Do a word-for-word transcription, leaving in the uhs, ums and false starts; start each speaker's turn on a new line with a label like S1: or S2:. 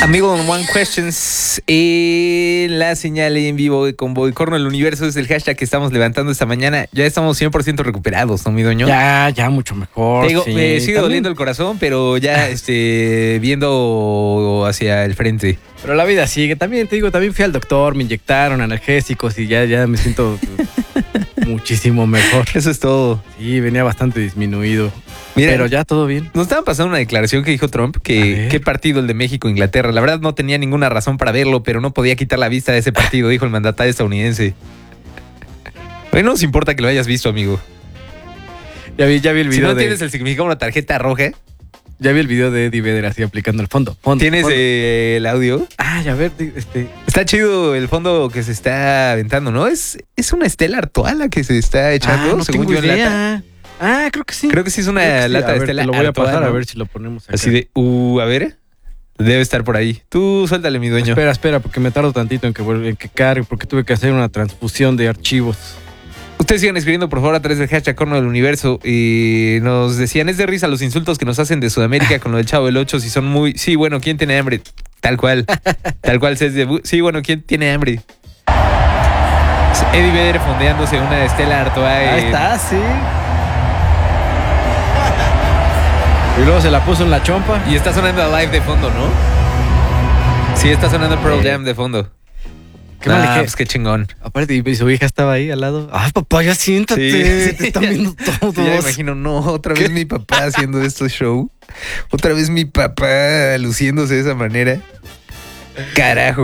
S1: Amigo One Questions, eh, la señal en vivo de Convoy Corno del Universo es el hashtag que estamos levantando esta mañana. Ya estamos cien por ciento recuperados, ¿no, mi dueño?
S2: Ya, ya mucho mejor.
S1: Te digo,
S2: sí.
S1: me sigue
S2: También,
S1: doliendo el corazón, pero ya este, viendo hacia el frente.
S2: pero la vida sigue. También te digo, también fui al doctor, me inyectaron analgésicos y ya, ya me siento muchísimo mejor.
S1: Eso es todo.
S2: Sí, venía bastante disminuido.
S1: Mira,
S2: pero ya todo bien.
S1: nos estaban pasando una declaración que dijo Trump,
S2: A
S1: que
S2: ver.
S1: qué partido el de México-Inglaterra. La verdad no tenía ninguna razón para verlo, pero no podía quitar la vista de ese partido, dijo el mandatario estadounidense. Hoy no nos importa que lo hayas visto, amigo.
S2: Ya vi, ya vi el
S1: Si
S2: video
S1: no
S2: de,
S1: tienes el significado de una tarjeta roja,
S2: ya vi el video de Eddie Vedder así aplicando el fondo. fondo
S1: ¿tienes
S2: fondo.
S1: eh, el audio?
S2: Ah, ya ver, di- este.
S1: Está chido el fondo que se está aventando, ¿no? Es, es una Stella Artois la que se está echando,
S2: ah, no
S1: según
S2: tengo
S1: yo en lata.
S2: idea. Ah, creo que sí.
S1: Creo que sí es una
S2: Creo que sí.
S1: lata
S2: A
S1: de
S2: ver,
S1: Stella
S2: te lo voy a
S1: Artois,
S2: pasar
S1: ¿no?
S2: a ver si lo ponemos acá.
S1: Así de, uh, a ver. Debe estar por ahí. Tú suéltale, mi dueño.
S2: Espera, espera, porque me tardo tantito en que, vuelva- en que cargue, porque tuve que hacer una transfusión de archivos.
S1: Ustedes sigan escribiendo, por favor, a través del hashtag Corno del Universo. Y nos decían, es de risa los insultos que nos hacen de Sudamérica con lo del Chavo del Ocho. Si son muy... Sí, bueno, ¿quién tiene hambre? Tal cual. Tal cual se es de... Sí, bueno, ¿quién tiene hambre? Eddie Vedder fondeándose una Stella Artois.
S2: Ahí
S1: eh,
S2: está, sí. Y luego se la puso en la chompa.
S1: Y está sonando Alive de fondo, ¿no? Sí, está sonando Pearl
S2: Sí.
S1: Jam de fondo.
S2: Qué
S1: Nah,
S2: mal dije.
S1: pues qué chingón.
S2: Aparte, y su hija estaba ahí al lado. Ay, papá, ya siéntate.
S1: Sí.
S2: Te están viendo todos.
S1: Sí, ya me imagino, no, otra vez mi papá haciendo esto show. Otra vez mi papá luciéndose de esa manera. Carajo.